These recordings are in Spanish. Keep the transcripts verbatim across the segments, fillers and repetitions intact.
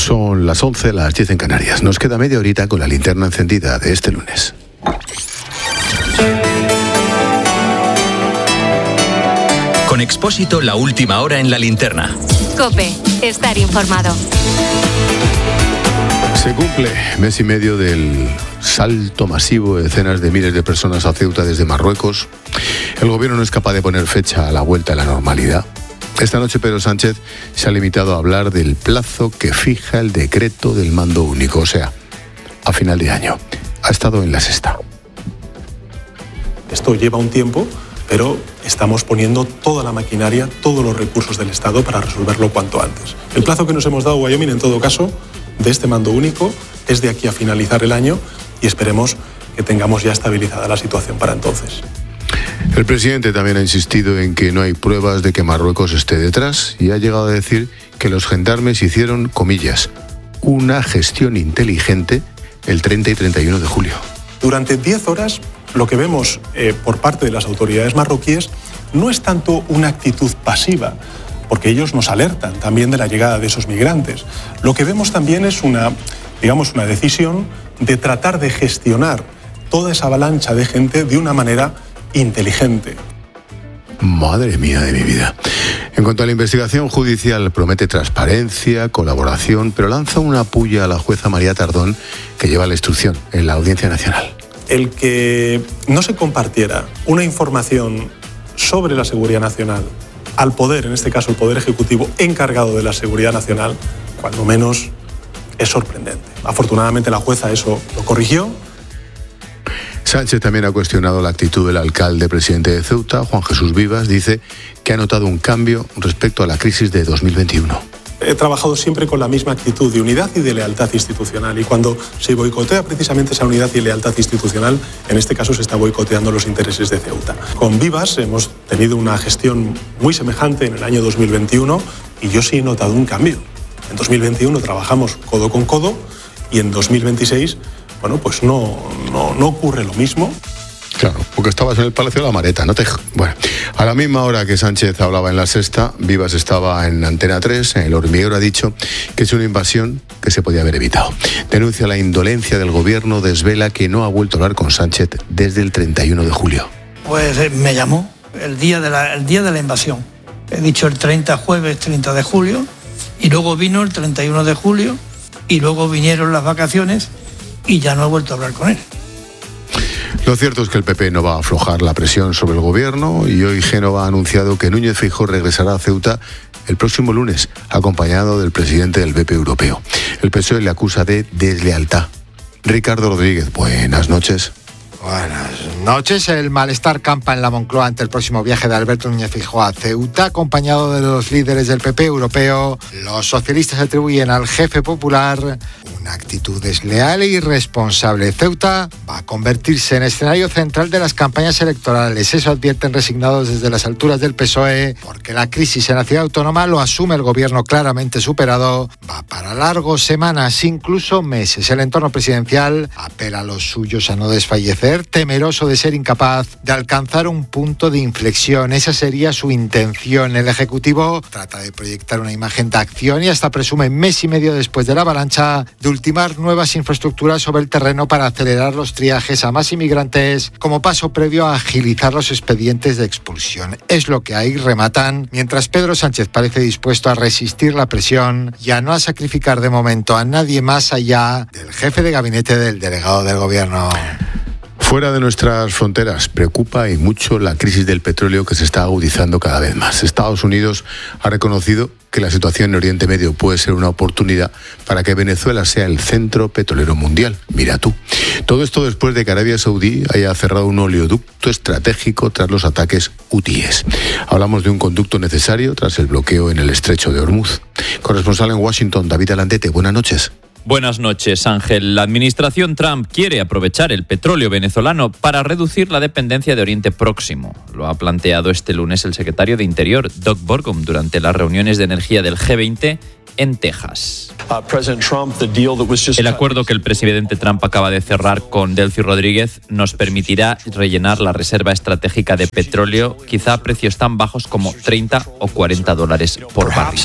Son las once, las diez en Canarias. Nos queda media horita con la linterna encendida de este lunes. Con Expósito, la última hora en la linterna. COPE, estar informado. Se cumple mes y medio del salto masivo de decenas de miles de personas a Ceuta desde Marruecos. El gobierno no es capaz de poner fecha a la vuelta a la normalidad. Esta noche Pedro Sánchez se ha limitado a hablar del plazo que fija el decreto del mando único, o sea, a final de año. Ha estado en la sexta. Esto lleva un tiempo, pero estamos poniendo toda la maquinaria, todos los recursos del Estado para resolverlo cuanto antes. El plazo que nos hemos dado, Wyoming, en todo caso, de este mando único, es de aquí a finalizar el año y esperemos que tengamos ya estabilizada la situación para entonces. El presidente también ha insistido en que no hay pruebas de que Marruecos esté detrás y ha llegado a decir que los gendarmes hicieron, comillas, una gestión inteligente el treinta y treinta y uno de julio. Durante diez horas, lo que vemos eh, por parte de las autoridades marroquíes no es tanto una actitud pasiva, porque ellos nos alertan también de la llegada de esos migrantes. Lo que vemos también es una, digamos, una decisión de tratar de gestionar toda esa avalancha de gente de una manera inteligente. Madre mía de mi vida. En cuanto a la investigación judicial, promete transparencia, colaboración, pero lanza una puya a la jueza María Tardón, que lleva la instrucción en la Audiencia Nacional. El que no se compartiera una información sobre la seguridad nacional al poder, en este caso el Poder Ejecutivo encargado de la seguridad nacional, cuando menos es sorprendente. Afortunadamente la jueza eso lo corrigió. Sánchez también ha cuestionado la actitud del alcalde presidente de Ceuta, Juan Jesús Vivas. Dice que ha notado un cambio respecto a la crisis de dos mil veintiuno. He trabajado siempre con la misma actitud de unidad y de lealtad institucional, y cuando se boicotea precisamente esa unidad y lealtad institucional, en este caso se está boicoteando los intereses de Ceuta. Con Vivas hemos tenido una gestión muy semejante en el año dos mil veintiuno y yo sí he notado un cambio. En dos mil veintiuno trabajamos codo con codo y en dos mil veintiséis, bueno, pues no, no, no ocurre lo mismo. Claro, porque estabas en el Palacio de la Mareta, no te... Bueno, a la misma hora que Sánchez hablaba en la sexta, Vivas estaba en Antena tres, en El Hormiguero ha dicho que es una invasión que se podía haber evitado. Denuncia la indolencia del gobierno, desvela que no ha vuelto a hablar con Sánchez desde el treinta y uno de julio. Pues eh, me llamó el día, de la, el día de la invasión. He dicho el treinta, jueves treinta de julio, y luego vino el treinta y uno de julio, y luego vinieron las vacaciones, y ya no he vuelto a hablar con él. Lo cierto es que el P P no va a aflojar la presión sobre el gobierno y hoy Génova ha anunciado que Núñez Feijóo regresará a Ceuta el próximo lunes, acompañado del presidente del B P europeo. El P S O E le acusa de deslealtad. Ricardo Rodríguez, buenas noches. Buenas noches. El malestar campa en la Moncloa ante el próximo viaje de Alberto Núñez Feijóo a Ceuta, acompañado de los líderes del P P europeo. Los socialistas atribuyen al jefe popular una actitud desleal e irresponsable. Ceuta va a convertirse en escenario central de las campañas electorales. Eso advierten resignados desde las alturas del P S O E, porque la crisis en la ciudad autónoma lo asume el gobierno claramente superado. Va para largos, semanas, incluso meses. El entorno presidencial apela a los suyos a no desfallecer, temeroso de ser incapaz de alcanzar un punto de inflexión. Esa sería su intención. El Ejecutivo trata de proyectar una imagen de acción y hasta presume mes y medio después de la avalancha de ultimar nuevas infraestructuras sobre el terreno para acelerar los triajes a más inmigrantes como paso previo a agilizar los expedientes de expulsión. Es lo que ahí rematan, mientras Pedro Sánchez parece dispuesto a resistir la presión y a no a sacrificar de momento a nadie más allá del jefe de gabinete del delegado del gobierno. Fuera de nuestras fronteras preocupa y mucho la crisis del petróleo que se está agudizando cada vez más. Estados Unidos ha reconocido que la situación en Oriente Medio puede ser una oportunidad para que Venezuela sea el centro petrolero mundial. Mira tú. Todo esto después de que Arabia Saudí haya cerrado un oleoducto estratégico tras los ataques hutíes. Hablamos de un conducto necesario tras el bloqueo en el estrecho de Hormuz. Corresponsal en Washington, David Alandete, buenas noches. Buenas noches, Ángel. La administración Trump quiere aprovechar el petróleo venezolano para reducir la dependencia de Oriente Próximo. Lo ha planteado este lunes el secretario de Interior, Doug Burgum, durante las reuniones de energía del G veinte en Texas. El acuerdo que el presidente Trump acaba de cerrar con Delcy Rodríguez nos permitirá rellenar la reserva estratégica de petróleo, quizá a precios tan bajos como treinta o cuarenta dólares por barril.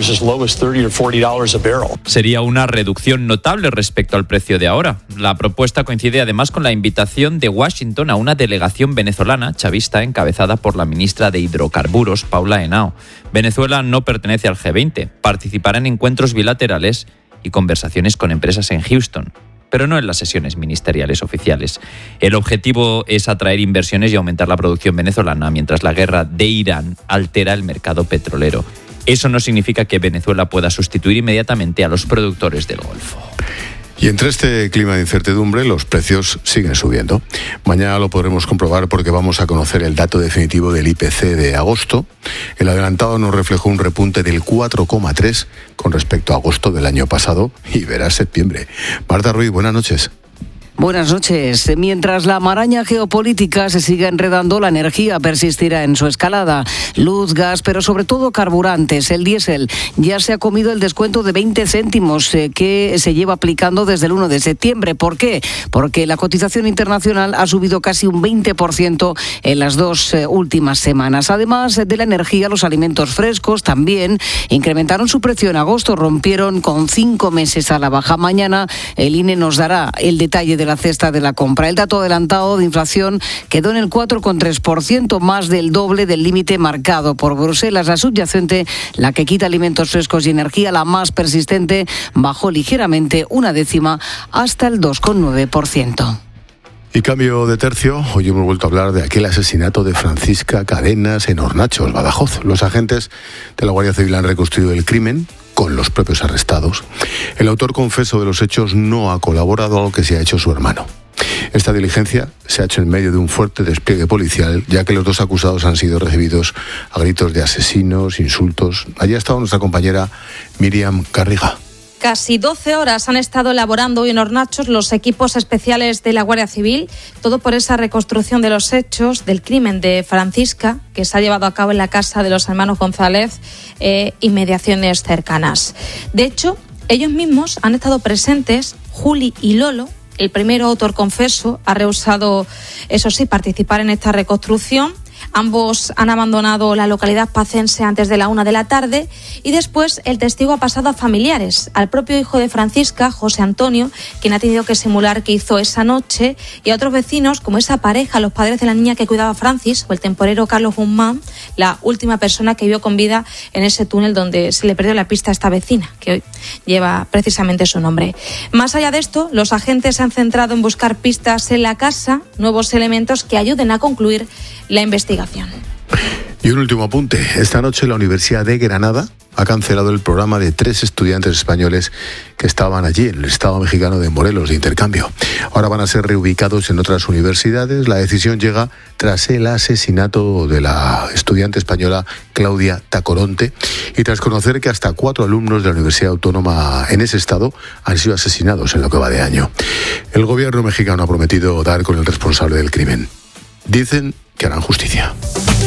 Sería una reducción notable respecto al precio de ahora. La propuesta coincide además con la invitación de Washington a una delegación venezolana chavista encabezada por la ministra de Hidrocarburos, Paula Henao. Venezuela no pertenece al G veinte, participará en encuentros bilaterales y conversaciones con empresas en Houston, pero no en las sesiones ministeriales oficiales. El objetivo es atraer inversiones y aumentar la producción venezolana mientras la guerra de Irán altera el mercado petrolero. Eso no significa que Venezuela pueda sustituir inmediatamente a los productores del Golfo. Y entre este clima de incertidumbre, los precios siguen subiendo. Mañana lo podremos comprobar porque vamos a conocer el dato definitivo del I P C de agosto. El adelantado nos reflejó un repunte del cuatro coma tres con respecto a agosto del año pasado y verá septiembre. Marta Ruiz, buenas noches. Buenas noches. Mientras la maraña geopolítica se siga enredando, la energía persistirá en su escalada. Luz, gas, pero sobre todo carburantes. El diésel ya se ha comido el descuento de veinte céntimos eh, que se lleva aplicando desde el uno de septiembre. ¿Por qué? Porque la cotización internacional ha subido casi un veinte por ciento en las dos eh, últimas semanas. Además de la energía, los alimentos frescos también incrementaron su precio en agosto, rompieron con cinco meses a la baja. Mañana el I N E nos dará el detalle de la cesta de la compra. El dato adelantado de inflación quedó en el cuatro coma tres por ciento, más del doble del límite marcado por Bruselas. La subyacente, la que quita alimentos frescos y energía, la más persistente, bajó ligeramente una décima hasta el dos coma nueve por ciento. Y cambio de tercio, hoy hemos vuelto a hablar de aquel asesinato de Francisca Cadenas en Hornachos, Badajoz. Los agentes de la Guardia Civil han reconstruido el crimen con los propios arrestados. El autor confeso de los hechos no ha colaborado a lo que se ha hecho su hermano. Esta diligencia se ha hecho en medio de un fuerte despliegue policial, ya que los dos acusados han sido recibidos a gritos de asesinos, insultos. Allí ha estado nuestra compañera Miriam Carriga. Casi doce horas han estado elaborando hoy en Hornachos los equipos especiales de la Guardia Civil, todo por esa reconstrucción de los hechos del crimen de Francisca, que se ha llevado a cabo en la casa de los hermanos González, eh, inmediaciones cercanas. De hecho, ellos mismos han estado presentes, Juli y Lolo. El primero, autor confeso, ha rehusado, eso sí, participar en esta reconstrucción. Ambos han abandonado la localidad pacense antes de la una de la tarde y después el testigo ha pasado a familiares, al propio hijo de Francisca, José Antonio, quien ha tenido que simular que hizo esa noche, y a otros vecinos como esa pareja, los padres de la niña que cuidaba a Francis, o el temporero Carlos Guzmán, la última persona que vio con vida en ese túnel donde se le perdió la pista a esta vecina, que hoy lleva precisamente su nombre. Más allá de esto, los agentes se han centrado en buscar pistas en la casa, nuevos elementos que ayuden a concluir la investigación. Y un último apunte. Esta noche la Universidad de Granada ha cancelado el programa de tres estudiantes españoles que estaban allí, en el estado mexicano de Morelos, de intercambio. Ahora van a ser reubicados en otras universidades. La decisión llega tras el asesinato de la estudiante española Claudia Tacoronte y tras conocer que hasta cuatro alumnos de la Universidad Autónoma en ese estado han sido asesinados en lo que va de año. El gobierno mexicano ha prometido dar con el responsable del crimen. Dicen que harán justicia.